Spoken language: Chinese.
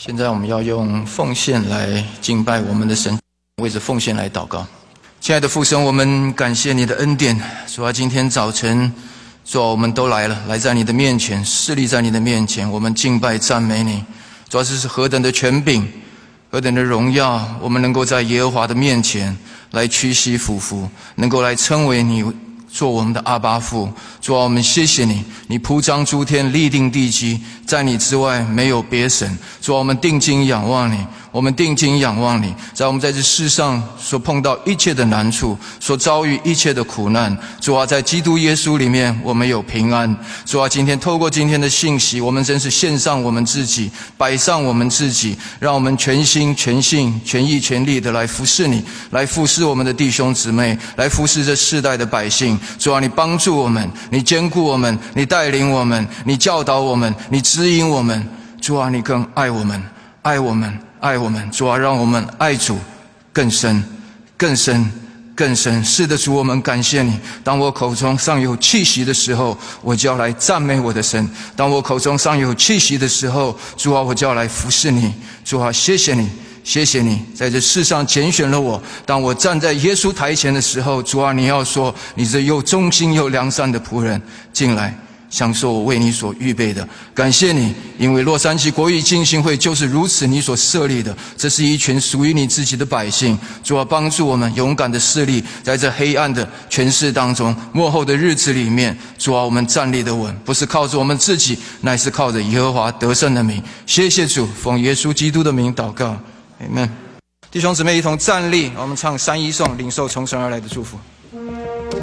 现在我们要用奉献来敬拜我们的神，为着奉献来祷告。亲爱的父神，我们感谢你的恩典，主啊，今天早晨，主啊，我们都来了，来在你的面前，侍立在你的面前，我们敬拜赞美你。主啊，这是何等的权柄，何等的荣耀，我们能够在耶和华的面前来屈膝俯伏，能够来称为你做我们的阿爸父。主啊，我们谢谢你，你铺张诸天，立定地基，在你之外没有别神。主啊，我们定睛仰望你，我们定睛仰望你，在我们在这世上所碰到一切的难处，所遭遇一切的苦难，主啊，在基督耶稣里面我们有平安。主啊，今天透过今天的信息，我们真是献上我们自己，摆上我们自己，让我们全心全性全意全力的来服侍你，来服侍我们的弟兄姊妹，来服侍这世代的百姓。主啊，你帮助我们，你坚固我们，你带领我们，你教导我们，你指引我们。主啊，你更爱我们，爱我们，爱我们。主啊，让我们爱主更深更深更深。是的，主，我们感谢你。当我口中尚有气息的时候，我就要来赞美我的神。当我口中尚有气息的时候，主啊，我就要来服侍你。主啊，谢谢你，谢谢你在这世上拣选了我。当我站在耶稣台前的时候，主啊，你要说，你这又忠心又良善的仆人进来，享受我为你所预备的。感谢你，因为洛杉矶国语浸信会就是如此你所设立的，这是一群属于你自己的百姓。主啊，帮助我们勇敢的侍立在这黑暗的权势当中，末后的日子里面。主啊，我们站立得稳，不是靠着我们自己，乃是靠着耶和华得胜的名。谢谢主，奉耶稣基督的名祷告，阿们。弟兄姊妹一同站立，我们唱3一颂，领受从神而来的祝福。